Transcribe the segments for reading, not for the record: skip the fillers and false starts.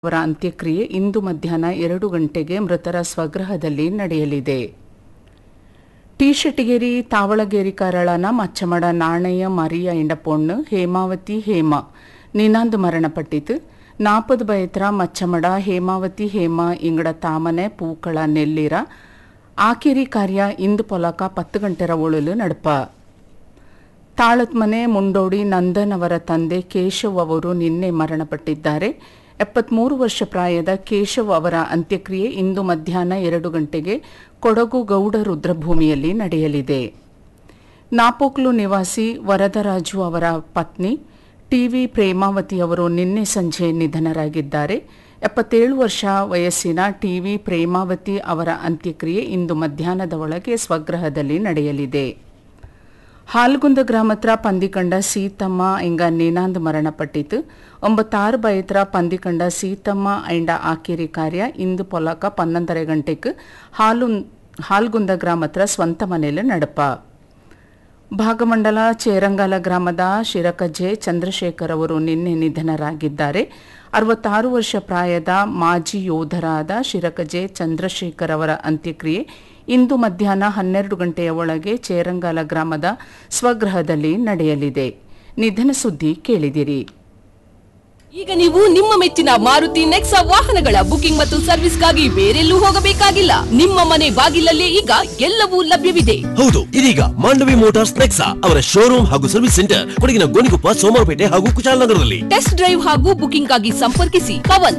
ಅವರ ಅಂತ್ಯಕ್ರಿಯೆ ಇಂದು ಮಧ್ಯಾಹ್ನ 2 ಗಂಟೆಗೆ ಮೃತರ ಸ್ವಗೃಹದಲ್ಲಿ ನಡೆಯಲಿದೆ. ಟಿ ಶೆಟ್ಟಿಗೇರಿ ತಾವಳಗೇರಿ ಕರಳನ ಮಚ್ಚಮಡ ನಾಣಯ್ಯ ಮರಿಯ ಇಂಡ ಪೊಣ್ಣು ಹೇಮಾವತಿ ಹೇಮ ನಿನಾಂದು ಮರಣಪಟ್ಟಿತು. 40 ಬಯತ್ರ ಮಚ್ಚಮಡ ಹೇಮಾವತಿ ಹೇಮ ಇಂಗಡ ತಾಮನೆ ಪೂಕಳ ನೆಲ್ಲಿರ ಆಕೇರಿ ಕಾರ್ಯ ಇಂದು ಪೊಲಕ 10 ಗಂಟೆರ ಒಳಲು ನಡಪ. ತಾಳತ್ಮನೆ ಮುಂಡೋಡಿ ನಂದನ್ ಅವರ ತಂದೆ ಕೇಶವ್ ಅವರು ನಿನ್ನೆ ಮರಣಪಟ್ಟಿದ್ದಾರೆ. 73 ವರ್ಷ ಪ್ರಾಯದ ಕೇಶವ್ ಅವರ ಅಂತ್ಯಕ್ರಿಯೆ ಇಂದು ಮಧ್ಯಾಹ್ನ 2 ಗಂಟೆಗೆ ಕೊಡಗು ಗೌಡ ರುದ್ರಭೂಮಿಯಲ್ಲಿ ನಡೆಯಲಿದೆ. ನಾಪೋಕ್ಲು ನಿವಾಸಿ ವರದರಾಜು ಅವರ ಪತ್ನಿ ಟಿವಿ ಪ್ರೇಮಾವತಿ ಅವರು ನಿನ್ನೆ ಸಂಜೆ ನಿಧನರಾಗಿದ್ದಾರೆ. 77 ವರ್ಷ ವಯಸ್ಸಿನ ಟಿವಿ ಪ್ರೇಮಾವತಿ ಅವರ ಅಂತ್ಯಕ್ರಿಯೆ ಇಂದು ಮಧ್ಯಾಹ್ನದ ಒಳಗೆ ಸ್ವಗೃಹದಲ್ಲಿ ನಡೆಯಲಿದೆ. ಹಾಲ್ಗುಂದ ಗ್ರಾಮತ್ರ ಪಂದಿಕಂಡ ಸೀತಮ್ಮ ಎಂಗ ನೀನಾಂದ್ ಮರಣಪಟ್ಟಿತು. 96 ಬಯತ್ರ ಪಂದಿಕಂಡ ಸೀತಮ್ಮ ಎಂಡ ಆಕೇರಿ ಕಾರ್ಯ ಇಂದು ಪೊಲಕ 11 ಗಂಟೆಗೆ ಹಾಲ್ಗುಂದ ಗ್ರಾಮತ್ರ ಸ್ವಂತ ಮನೆಯಲ್ಲಿ ನಡಪ. ಭಾಗಮಂಡಲ ಚೇರಂಗಾಲ ಗ್ರಾಮದ ಶಿರಕಜ್ಜೆ ಚಂದ್ರಶೇಖರ್ ಅವರು ನಿನ್ನೆ ನಿಧನರಾಗಿದ್ದಾರೆ. 66 ವರ್ಷ ಪ್ರಾಯದ ಮಾಜಿ ಯೋಧರಾದ ಶಿರಕಜ್ಜೆ ಚಂದ್ರಶೇಖರ್ ಅವರ ಅಂತ್ಯಕ್ರಿಯೆ ಇಂದು ಮಧ್ಯಾಹ್ನ 12 ಗಂಟೆಯ ಒಳಗೆ ಚೇರಂಗಾಲ ಗ್ರಾಮದ ಸ್ವಗೃಹದಲ್ಲಿ ನಡೆಯಲಿದೆ. ನಿಧನ ಸುದ್ದಿ ಕೇಳಿದಿರಿ. ಈಗ ನೀವು ನಿಮ್ಮ ಮೆಚ್ಚಿನ ಮಾರುತಿ ನೆಕ್ಸಾ ವಾಹನಗಳ ಬುಕಿಂಗ್ ಮತ್ತು ಸರ್ವಿಸ್ಗಾಗಿ ಬೇರೆಲ್ಲೂ ಹೋಗಬೇಕಾಗಿಲ್ಲ. ನಿಮ್ಮ ಮನೆ ಬಾಗಿಲಲ್ಲೇ ಈಗ ಎಲ್ಲವೂ ಲಭ್ಯವಿದೆ. ಹೌದು, ಇದೀಗ ಮಾಂಡವಿ ಮೋಟಾರ್ಸ್ ನೆಕ್ಸಾ ಅವರ ಶೋರೂಮ್ ಹಾಗೂ ಸರ್ವಿಸ್ ಸೆಂಟರ್ ಕೊಡಗಿನ ಗೋಣಿಕೊಪ್ಪ, ಸೋಮವಾರಪೇಟೆ ಹಾಗೂ ಕುಶಾಲನಗರದಲ್ಲಿ. ಟೆಸ್ಟ್ ಡ್ರೈವ್ ಹಾಗೂ ಬುಕಿಂಗ್ ಆಗಿ ಸಂಪರ್ಕಿಸಿ Pavan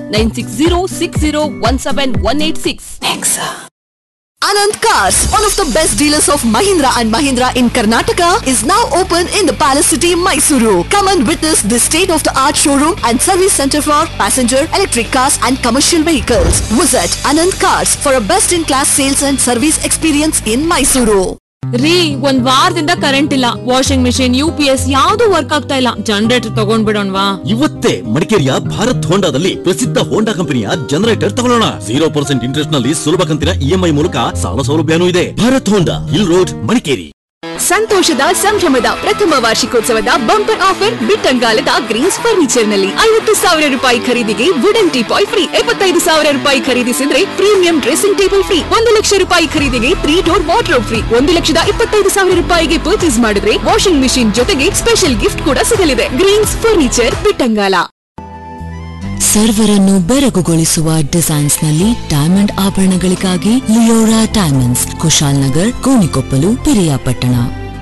9606017186. Anand Cars, one of the best dealers of Mahindra and Mahindra in Karnataka, is now open in the Palace City, Mysuru. Come and witness this state-of-the-art showroom and service center for passenger, electric cars and commercial vehicles. Visit Anand Cars for a best-in-class sales and service experience in Mysuru. ರೀ, ಒಂದ್ ವಾರದಿಂದ current ಇಲ್ಲ. Washing machine, UPS ಯಾವ್ದು work ಆಗ್ತಾ ಇಲ್ಲ. Generator ತಗೊಂಡ್ಬಿಡೋಣವಾ? ಇವತ್ತೇ ಮಡಿಕೇರಿಯ ಭಾರತ್ ಹೋಂಡಾದಲ್ಲಿ ಪ್ರಸಿದ್ಧ ಹೋಂಡಾ ಕಂಪನಿಯ ಜನರೇಟರ್ ತಗೊಳ್ಳೋಣ. 0% ಇಂಟ್ರೆಸ್ಟ್ ನಲ್ಲಿ ಸುಲಭ ಕಂತಿನ EMI ಮೂಲಕ ಸಾಲ ಸೌಲಭ್ಯನೂ ಇದೆ. ಭಾರತ್ ಹೋಂಡಾ, ಹಿಲ್ ರೋಡ್, ಮಡಿಕೇರಿ. ಸಂತೋಷದ ಸಂಭ್ರಮದ ಪ್ರಥಮ ವಾರ್ಷಿಕೋತ್ಸವದ ಬಂಪರ್ ಆಫರ್ ಬಿಟ್ಟಂಗಾಲದ ಗ್ರೀನ್ಸ್ ಫರ್ನಿಚರ್ ನಲ್ಲಿ 50,000 ರೂಪಾಯಿ ಖರೀದಿಗೆ ವುಡನ್ ಟೀಪಾಯ್ ಫ್ರೀ. 75,000 ರೂಪಾಯಿ ಖರೀದಿಸಿದ್ರೆ premium dressing table free. 1 lakh ರೂಪಾಯಿ ಖರೀದಿಗೆ 3 ಡೋರ್ ವಾರ್ಡ್ರೋಬ್ ಫ್ರೀ. 1,25,000 ರೂಪಾಯಿಗೆ ಪರ್ಚೇಸ್ ಮಾಡಿದ್ರೆ ವಾಷಿಂಗ್ ಮಿಷಿನ್ ಜೊತೆಗೆ ಸ್ಪೆಷಲ್ ಗಿಫ್ಟ್ ಕೂಡ ಸಿಗಲಿದೆ. Green's furniture Bittangala. ಸರ್ವರನ್ನು ಬೆರಗುಗೊಳಿಸುವ ಡಿಸೈನ್ಸ್ ನಲ್ಲಿ diamond ಆಭರಣಗಳಿಗಾಗಿ Leora diamonds, Kushalnagar, Gonikoppal, Piriyapatna.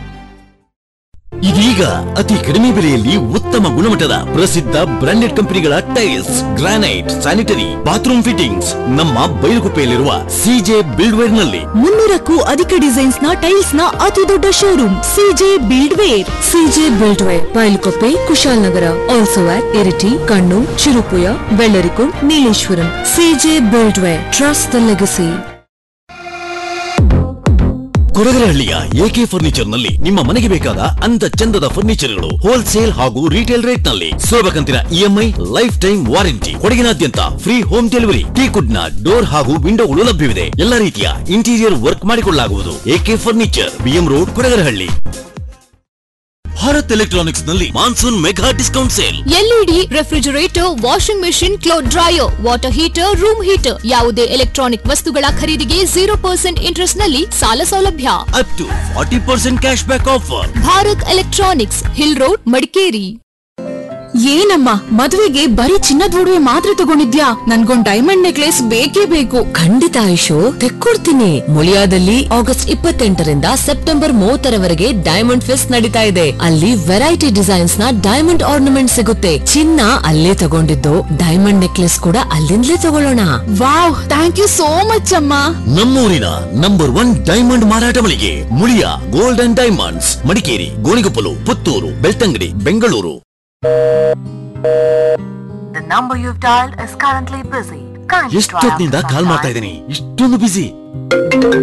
ಇದೀಗ ಅತಿ ಕಡಿಮೆ ಬೆಲೆಯಲ್ಲಿ ಉತ್ತಮ ಗುಣಮಟ್ಟದ ಪ್ರಸಿದ್ಧ ಬ್ರಾಂಡೆಡ್ ಕಂಪನಿಗಳ tiles, granite, sanitary, bathroom fittings ನಮ್ಮ ಬೈಲುಗುಪ್ಪೆಯಲ್ಲಿರುವ CJ ಬಿಲ್ಡ್ವೇರ್ ನಲ್ಲಿ. 300ಕ್ಕೂ ಅಧಿಕ ಡಿಸೈನ್ಸ್ ನ ಟೈಲ್ಸ್ ನ ಅತಿ ದೊಡ್ಡ showroom CJ ಬಿಲ್ಡ್ವೇರ್. CJ ಬಿಲ್ಡ್ವೇರ್, ಬೈಲುಗುಪ್ಪೆ, Kushalnagar, also at Iritty, Kannur, Cherupuzha, Vellarikundu, Nileshwaram. CJ ಬಿಲ್ಡ್ವೇರ್, trust the legacy. ಕೊಡಗರಹಳ್ಳಿಯ AK furniture ನಲ್ಲಿ ನಿಮ್ಮ ಮನೆಗೆ ಬೇಕಾದ ಅಂದ ಚಂದದ ಫರ್ನಿಚರ್ಗಳು ಹೋಲ್ಸೇಲ್ ಹಾಗೂ ರಿಟೇಲ್ ರೇಟ್ ನಲ್ಲಿ. ಸುಲಭ ಕಂತಿನ EMI, life time warranty. ಕೊಡಗಿನಾದ್ಯಂತ free home delivery. ಟೀಕುಡ್ ನ ಡೋರ್ ಹಾಗೂ ವಿಂಡೋಗಳು ಲಭ್ಯವಿದೆ. ಎಲ್ಲ ರೀತಿಯ ಇಂಟೀರಿಯರ್ ವರ್ಕ್ ಮಾಡಿಕೊಳ್ಳಲಾಗುವುದು. AK furniture, BM road, Kodagarahalli. Bharat electronics ನಲ್ಲಿ monsoon mega discount sale. LED, refrigerator, washing machine, cloth dryer, water heater, room heater, ಯಾವುದೇ ಎಲೆಕ್ಟ್ರಾನಿಕ್ ವಸ್ತುಗಳ ಖರೀದಿಗೆ 0% ಇಂಟ್ರೆಸ್ಟ್ ನಲ್ಲಿ ಸಾಲ ಸೌಲಭ್ಯ. Up to 40% cash back offer. Bharat electronics, hill road, Madikeri. ಏನಮ್ಮ, ಮದುವೆಗೆ ಬರೀ ಚಿನ್ನದ ಒಡವೆ ಮಾತ್ರ ತಗೊಂಡಿದ್ಯಾ? ನನ್ಗೊಂದ್ ಡೈಮಂಡ್ ನೆಕ್ಲೆಸ್ ಬೇಕೇ ಬೇಕು. ಖಂಡಿತ Ayush, ತೆಕ್ಕೊಡ್ತೀನಿ. ಮುಳಿಯಾದಲ್ಲಿ August 28ರಿಂದ September 30ರವರೆಗೆ diamond fest ನಡೀತಾ ಇದೆ. ಅಲ್ಲಿ ವೆರೈಟಿ ಡಿಸೈನ್ಸ್ ನ ಡೈಮಂಡ್ ಆರ್ನಮೆಂಟ್ ಸಿಗುತ್ತೆ. ಚಿನ್ನ ಅಲ್ಲೇ ತಗೊಂಡಿದ್ದು, ಡೈಮಂಡ್ ನೆಕ್ಲೆಸ್ ಕೂಡ ಅಲ್ಲಿಂದಲೇ ತಗೊಳ್ಳೋಣ. Wow, thank you so much ಅಮ್ಮ. ನಮ್ಮೂರಿನ ನಂಬರ್ 1 ಡೈಮಂಡ್ ಮಾರಾಟ ಮಳಿಗೆ Muliya gold and diamonds, Madikeri, Gonikoppal, Puttur, Belthangady, Bengaluru. The number you've dialed is currently busy. ಎಷ್ಟೊತ್ತಿನಿಂದ ಕಾಲ್ ಮಾಡ್ತಾ ಇದ್ದೀನಿ, ಇಷ್ಟೊಂದು ಬಿಸಿ.